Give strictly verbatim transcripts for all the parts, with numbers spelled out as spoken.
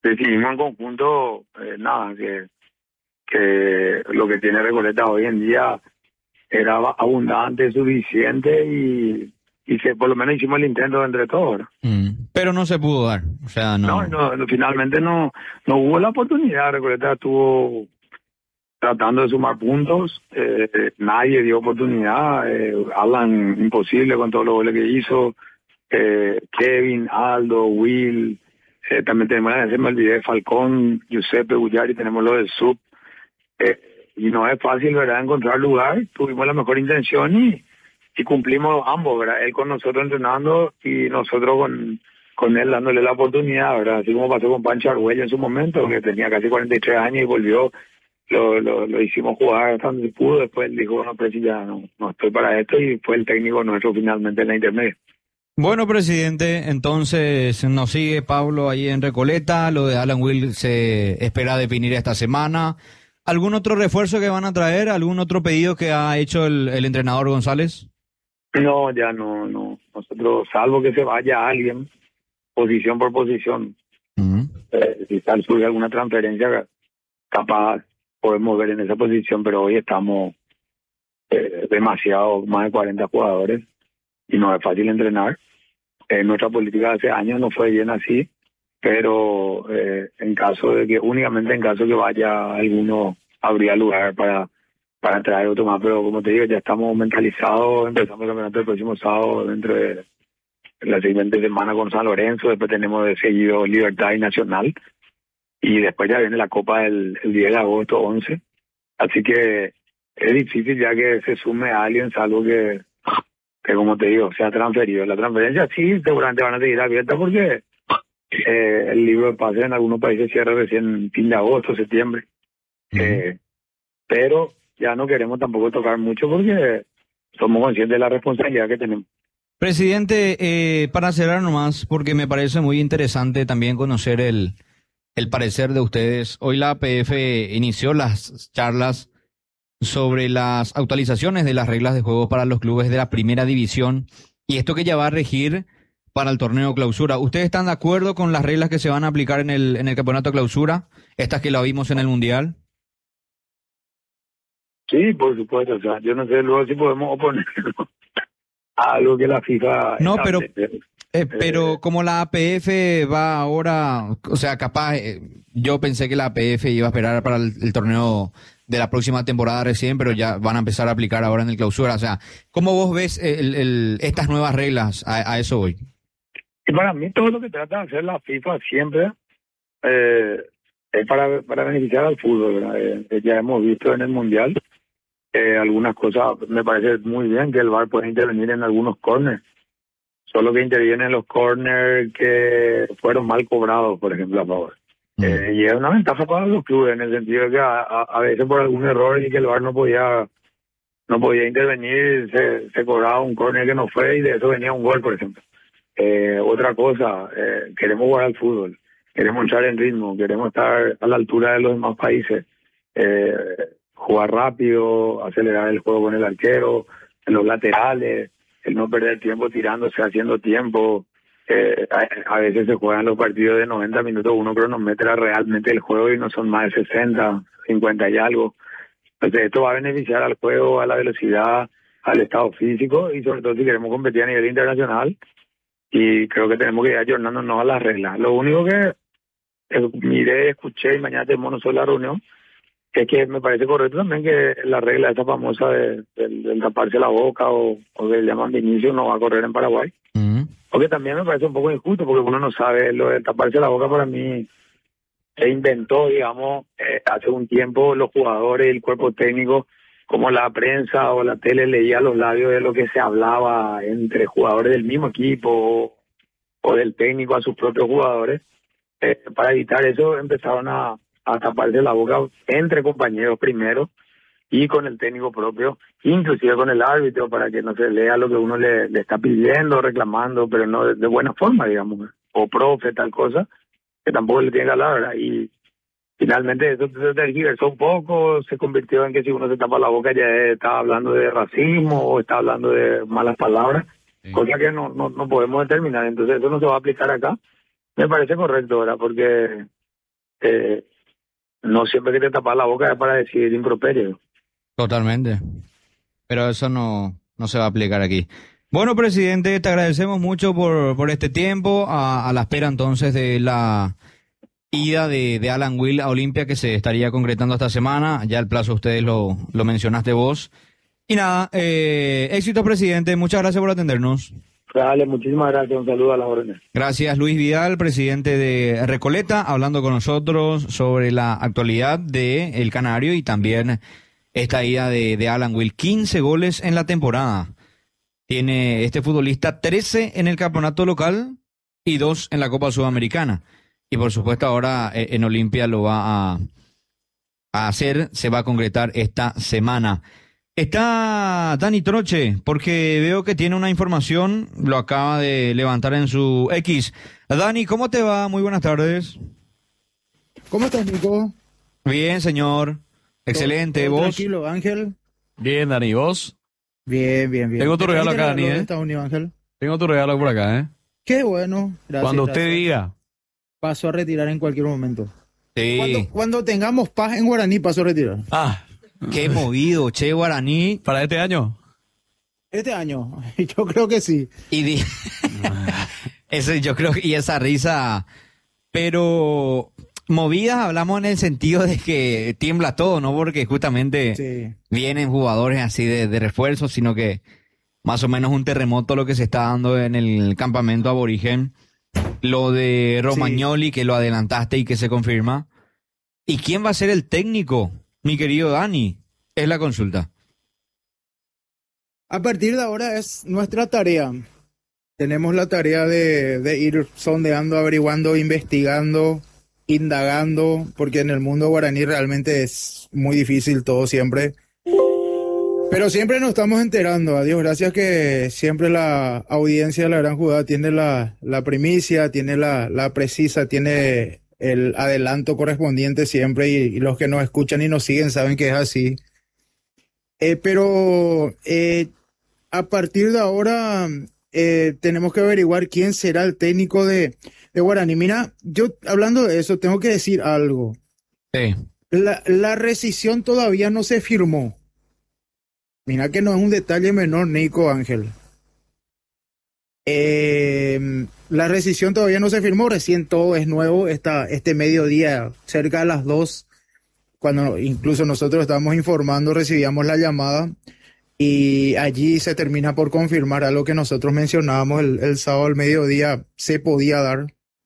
decidimos en conjunto, eh, nada, que, que lo que tiene Recoleta hoy en día era abundante, suficiente y, y que por lo menos hicimos el intento entre todos, ¿no? Mm, pero no se pudo dar, o sea, no. No, no, no, finalmente no, no hubo la oportunidad. Recoleta estuvo tratando de sumar puntos, eh, nadie dio oportunidad, eh, Alan imposible con todos los goles que hizo, eh, Kevin, Aldo, Will, eh, también tenemos, se me olvidé, Falcón, Giuseppe, Bullari, tenemos lo del sub, eh, y no es fácil, ¿verdad?, encontrar lugar. Tuvimos la mejor intención y, y cumplimos ambos, ¿verdad?, él con nosotros entrenando y nosotros con, con él dándole la oportunidad, ¿verdad?, así como pasó con Pancho Argüello en su momento, que tenía casi cuarenta y tres años y volvió. Lo, lo, lo hicimos jugar hasta donde pudo, después él dijo, bueno, pues ya no, no estoy para esto, y fue el técnico nuestro finalmente en la intermedia. Bueno, presidente, entonces nos sigue Pablo ahí en Recoleta, lo de Alan Will se espera definir esta semana. ¿Algún otro refuerzo que van a traer? ¿Algún otro pedido que ha hecho el, el entrenador González? No, ya no, no. Nosotros, salvo que se vaya alguien, posición por posición, uh-huh. eh, si tal surge alguna transferencia, capaz podemos ver en esa posición, pero hoy estamos eh, demasiado, más de cuarenta jugadores, y no es fácil entrenar. Eh, nuestra política de hace años no fue bien así, pero eh, en caso de que, únicamente en caso que vaya alguno, habría lugar para, para traer otro más, pero como te digo, ya estamos mentalizados, empezamos el campeonato el próximo sábado, dentro de la siguiente semana con San Lorenzo, después tenemos de seguido Libertad y Nacional, y después ya viene la Copa del el diez de agosto, once. Así que es difícil ya que se sume a alguien, salvo que, que como te digo, sea transferido. La transferencia sí, seguramente van a seguir abierta porque eh, el libro de pases en algunos países cierra recién fin de agosto, septiembre. Uh-huh. Eh, pero ya no queremos tampoco tocar mucho porque somos conscientes de la responsabilidad que tenemos. Presidente, eh, para cerrar nomás, porque me parece muy interesante también conocer el... el parecer de ustedes. Hoy la A P F inició las charlas sobre las actualizaciones de las reglas de juego para los clubes de la primera división y esto que ya va a regir para el torneo clausura. ¿Ustedes están de acuerdo con las reglas que se van a aplicar en el en el campeonato clausura? Estas que la vimos en el mundial. Sí, por supuesto. O sea, yo no sé luego si podemos oponernos a algo que la FIFA... No, pero... Eh, pero como la A P F va ahora, o sea, capaz, eh, yo pensé que la A P F iba a esperar para el, el torneo de la próxima temporada recién, pero ya van a empezar a aplicar ahora en el clausura. O sea, ¿cómo vos ves el, el, estas nuevas reglas a, a eso hoy? Y para mí todo lo que trata de hacer la FIFA siempre eh, es para, para beneficiar al fútbol, ¿verdad? Eh, ya hemos visto en el Mundial eh, algunas cosas, me parece muy bien que el V A R pueda intervenir en algunos corners. Solo que intervienen en los corners que fueron mal cobrados, por ejemplo, a favor. Mm. Eh, y es una ventaja para los clubes, en el sentido de que a, a, a veces por algún error y que el V A R no podía no podía intervenir, se, se cobraba un corner que no fue y de eso venía un gol, por ejemplo. Eh, otra cosa, eh, queremos jugar al fútbol, queremos entrar en ritmo, queremos estar a la altura de los demás países, eh, jugar rápido, acelerar el juego con el arquero, en los laterales, el no perder tiempo tirándose, haciendo tiempo. Eh, a, a veces se juegan los partidos de noventa minutos, uno cronometra realmente el juego y no son más de sesenta, cincuenta y algo. Entonces esto va a beneficiar al juego, a la velocidad, al estado físico y sobre todo si queremos competir a nivel internacional, y creo que tenemos que ir ayornándonos a las reglas. Lo único que eh, miré, escuché y mañana tenemos nosotros la reunión, es que me parece correcto también que la regla esa famosa de, de, de taparse la boca o, o que le llaman de inicio no va a correr en Paraguay. Uh-huh. Porque también me parece un poco injusto, porque uno no sabe, lo de taparse la boca para mí se inventó, digamos, eh, hace un tiempo los jugadores y el cuerpo técnico, como la prensa o la tele leía los labios de lo que se hablaba entre jugadores del mismo equipo o, o del técnico a sus propios jugadores. Eh, para evitar eso empezaron a a taparse la boca entre compañeros primero y con el técnico propio, inclusive con el árbitro, para que no se lea lo que uno le, le está pidiendo, reclamando, pero no de, de buena forma, digamos, o profe, tal cosa, que tampoco le tiene que hablar, ¿verdad? Y finalmente eso se tergiversó un poco, se convirtió en que si uno se tapa la boca ya está hablando de racismo o está hablando de malas palabras, sí. Cosa que no, no, no podemos determinar. Entonces eso no se va a aplicar acá. Me parece correcto, ¿verdad? Porque eh, no siempre que te tapas la boca es para decir improperio. Totalmente. Pero eso no, no se va a aplicar aquí. Bueno, presidente, te agradecemos mucho por, por este tiempo, a, a la espera entonces de la ida de, de Alan Will a Olimpia que se estaría concretando esta semana. Ya el plazo ustedes lo, lo mencionaste vos. Y nada, eh, éxito, presidente. Muchas gracias por atendernos. Dale, muchísimas gracias. Un saludo a las órdenes. Gracias, Luis Vidal, presidente de Recoleta, hablando con nosotros sobre la actualidad de El Canario y también esta ida de, de Alan Will. quince goles en la temporada. Tiene este futbolista trece en el campeonato local y dos en la Copa Sudamericana. Y por supuesto ahora eh, en Olimpia lo va a, a hacer, se va a concretar esta semana. Está Dani Troche, porque veo que tiene una información, lo acaba de levantar en su X. Dani, ¿cómo te va? Muy buenas tardes. ¿Cómo estás, Nico? Bien, señor. Excelente. ¿Todo ¿Vos? Tranquilo, Ángel. Bien, Dani, ¿y vos? Bien, bien, bien. Tengo tu ¿Te regalo trajiste acá, el Dani, reloj de ¿eh? Estados Unidos, Ángel? Tengo tu regalo por acá, ¿eh? Qué bueno. Gracias, Cuando usted gracias. diga. Paso a retirar en cualquier momento. Sí. Cuando, cuando tengamos paz en Guaraní, paso a retirar. Ah, Qué movido, Che Guaraní. ¿para este año? Este año, yo creo que sí. Y di- Ese, yo creo que, y esa risa, pero movidas hablamos en el sentido de que tiembla todo, no porque justamente Sí. vienen jugadores así de, de refuerzo, sino que más o menos un terremoto lo que se está dando en el campamento aborigen. Lo de Romagnoli, que lo adelantaste y que se confirma. ¿Y quién va a ser el técnico, mi querido Dani? Es la consulta. A partir de ahora es nuestra tarea. Tenemos la tarea de, de ir sondeando, averiguando, investigando, indagando, porque en el mundo guaraní realmente es muy difícil todo siempre. Pero siempre nos estamos enterando, a Dios gracias que siempre la audiencia de la Gran Jugada tiene la, la primicia, tiene la, la precisa, tiene el adelanto correspondiente siempre y, y los que nos escuchan y nos siguen saben que es así. Eh, pero eh, a partir de ahora eh, tenemos que averiguar quién será el técnico de, de Guaraní. Mira, yo hablando de eso tengo que decir algo. Sí. La, la rescisión todavía no se firmó. Mira que no es un detalle menor, Nico Ángel. Eh, la rescisión todavía no se firmó, recién todo es nuevo. Esta, este mediodía, cerca de las dos, cuando incluso nosotros estábamos informando, recibíamos la llamada y allí se termina por confirmar algo que nosotros mencionábamos el, el sábado al mediodía, se podía dar.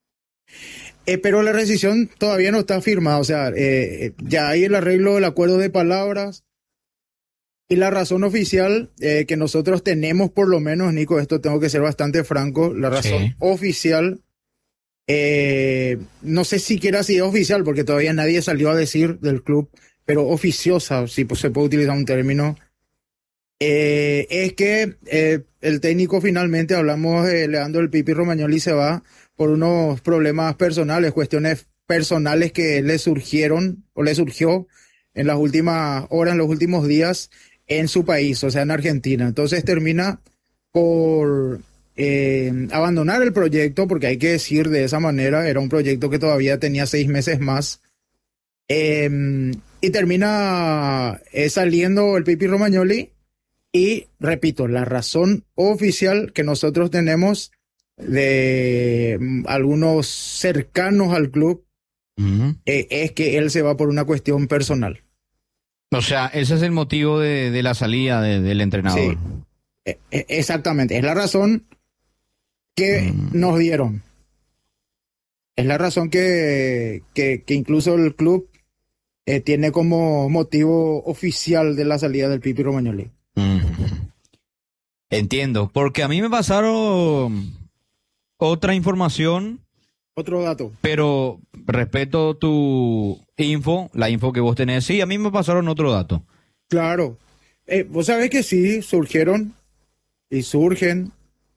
Eh, pero la rescisión todavía no está firmada, o sea, eh, ya hay el arreglo del acuerdo de palabras. Y la razón oficial eh, que nosotros tenemos, por lo menos, Nico, esto tengo que ser bastante franco, la razón Sí. oficial, eh, no sé siquiera si es oficial, porque todavía nadie salió a decir del club, pero oficiosa, si pues, se puede utilizar un término, eh, es que eh, el técnico finalmente, hablamos de Leandro el Pipi Romagnoli, se va por unos problemas personales, cuestiones personales que le surgieron o le surgió en las últimas horas, en los últimos días, en su país, o sea, en Argentina. Entonces termina por eh, abandonar el proyecto, porque hay que decir de esa manera, era un proyecto que todavía tenía seis meses más, eh, y termina eh, saliendo el Pipi Romagnoli, y repito, la razón oficial que nosotros tenemos de mm, algunos cercanos al club Ujú. eh, es que él se va por una cuestión personal. O sea, ese es el motivo de, de la salida de- del entrenador. Sí. Eh, eh, exactamente, es la razón que Mm. nos dieron. Es la razón que, que, que incluso el club eh, tiene como motivo oficial de la salida del Pipi Romagnoli. Ujú. Entiendo, porque a mí me pasaron otra información, Otro dato. pero respeto tu info, la info que vos tenés. Sí, a mí me pasaron otro dato. Claro. Eh, vos sabés que sí, surgieron y surgen,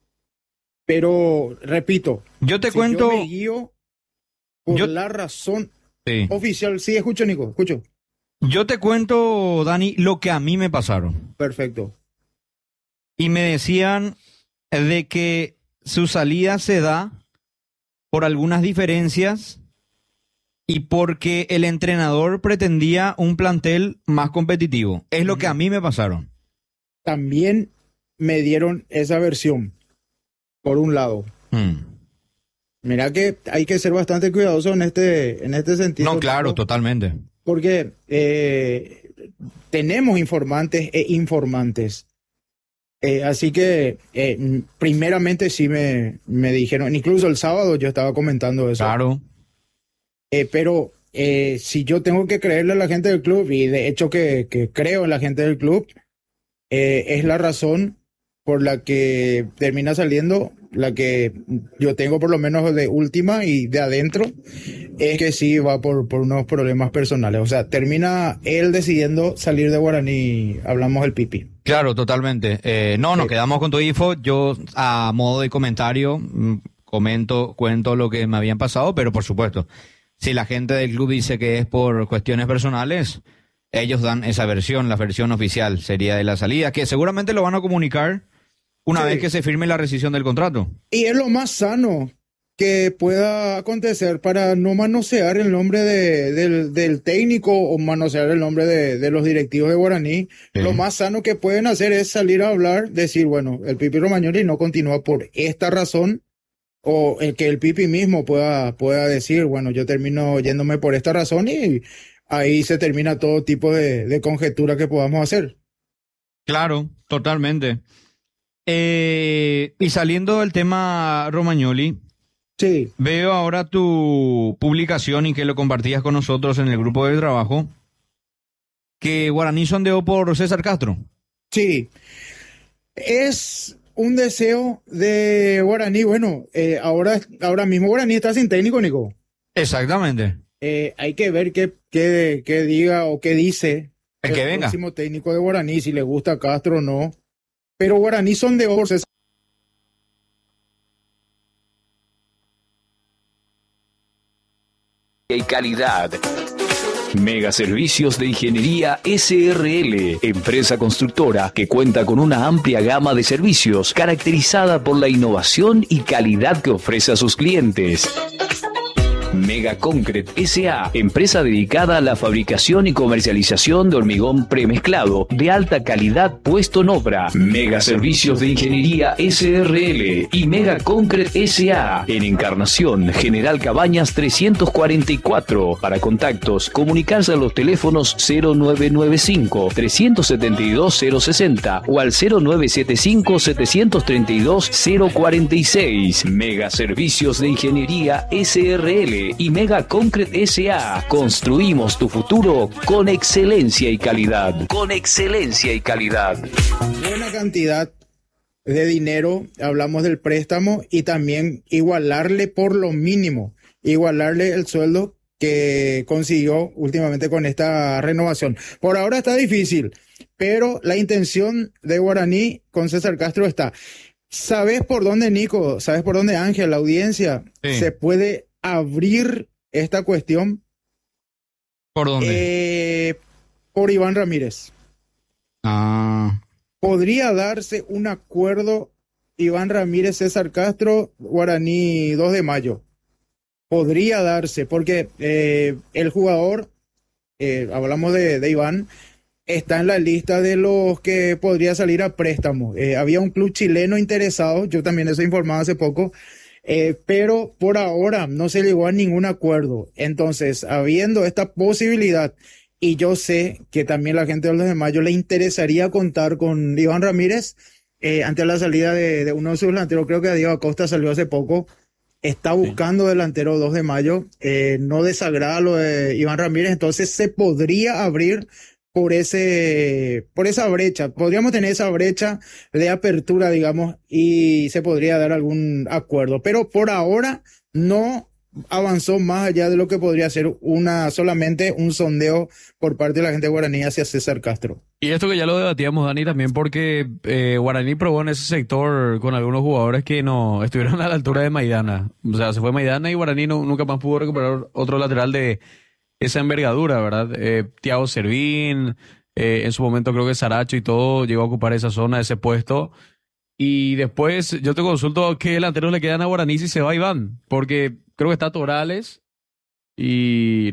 pero repito, Yo te si cuento... yo me guío por yo- la razón Sí. oficial. Sí, escucho, Nico, escucho. Yo te cuento, Dani, lo que a mí me pasaron. Perfecto. Y me decían de que su salida se da por algunas diferencias y porque el entrenador pretendía un plantel más competitivo. Es lo que a mí me pasaron. También me dieron esa versión, por un lado. Mm. Mira que hay que ser bastante cuidadoso en este, en este sentido. No, claro, ¿no? totalmente. Porque eh, tenemos informantes e informantes. Eh, así que, eh, primeramente sí me, me dijeron, incluso el sábado yo estaba comentando eso. Claro. Eh, pero eh, si yo tengo que creerle a la gente del club, y de hecho que, que creo en la gente del club, eh, es la razón por la que termina saliendo, la que yo tengo por lo menos de última y de adentro, es que sí va por, por unos problemas personales. O sea, termina él decidiendo salir de Guaraní, hablamos del Pipi. Claro, totalmente. Eh, no, nos Sí. quedamos con tu info. Yo, a modo de comentario, mm, comento, cuento lo que me habían pasado, pero por supuesto, si la gente del club dice que es por cuestiones personales, ellos dan esa versión, la versión oficial sería de la salida, que seguramente lo van a comunicar una Sí. vez que se firme la rescisión del contrato. Y es lo más sano que pueda acontecer para no manosear el nombre de, del, del técnico o manosear el nombre de, de los directivos de Guaraní. Sí. Lo más sano que pueden hacer es salir a hablar, decir, bueno, el Pipi Romagnoli no continúa por esta razón, o el que el Pipi mismo pueda, pueda decir, bueno, yo termino yéndome por esta razón, y ahí se termina todo tipo de, de conjetura que podamos hacer. Claro, totalmente. Eh, y saliendo del tema Romagnoli, Sí, veo ahora tu publicación y que lo compartías con nosotros en el grupo de trabajo, que Guaraní sondeó por César Castro. sí. Es un deseo de Guaraní. Bueno, eh, ahora, ahora mismo Guaraní está sin técnico, Nico. Exactamente. Eh, hay que ver qué, qué, qué diga o qué dice El que venga. próximo técnico de Guaraní, si le gusta Castro o no. Pero Guaraní sondeó por César. Y calidad. Mega Servicios de Ingeniería S R L, empresa constructora que cuenta con una amplia gama de servicios caracterizada por la innovación y calidad que ofrece a sus clientes. Mega Concrete S A, empresa dedicada a la fabricación y comercialización de hormigón premezclado de alta calidad puesto en obra. Mega Servicios de Ingeniería S R L y Mega Concrete S A en Encarnación, General Cabañas trescientos cuarenta y cuatro. Para contactos, comunicarse a los teléfonos cero nueve nueve cinco, tres siete dos, cero seis cero o al cero nueve siete cinco, siete tres dos, cero cuatro seis. Mega Servicios de Ingeniería S R L y Mega Concrete S A. Construimos tu futuro con excelencia y calidad. Con excelencia y calidad. Buena cantidad de dinero, hablamos del préstamo, y también igualarle por lo mínimo, igualarle el sueldo que consiguió últimamente con esta renovación. Por ahora está difícil, pero la intención de Guaraní con César Castro está. ¿Sabes por dónde, Nico? ¿Sabes por dónde, Ángel, la audiencia? Sí. Se puede abrir esta cuestión ¿Por dónde? eh, por Iván Ramírez. Ah, Podría darse un acuerdo Iván Ramírez, César Castro, Guaraní dos de mayo. Podría darse, porque eh, el jugador, eh, hablamos de, de Iván, está en la lista de los que podría salir a préstamo. Eh, había un club chileno interesado, yo también eso informado hace poco, eh, pero por ahora no se llegó a ningún acuerdo. Entonces, habiendo esta posibilidad, y yo sé que también la gente de los de mayo le interesaría contar con Iván Ramírez, eh, ante la salida de, de uno de sus delanteros, creo que Diego Acosta salió hace poco, está buscando delantero dos de mayo, eh, no desagrada lo de Iván Ramírez, entonces se podría abrir por ese, por esa brecha, podríamos tener esa brecha de apertura, digamos, y se podría dar algún acuerdo, pero por ahora no avanzó más allá de lo que podría ser una, solamente un sondeo por parte de la gente de Guaraní hacia César Castro. Y esto que ya lo debatíamos, Dani, también porque eh, Guaraní probó en ese sector con algunos jugadores que no estuvieron a la altura de Maidana. O sea, se fue Maidana y Guaraní no, nunca más pudo recuperar otro lateral de esa envergadura, ¿verdad? Eh, Thiago Servín, eh, en su momento creo que Saracho y todo llegó a ocupar esa zona, ese puesto. Y después yo te consulto qué delanteros le quedan a Guaraní si se va Iván, porque creo que está Torales, Y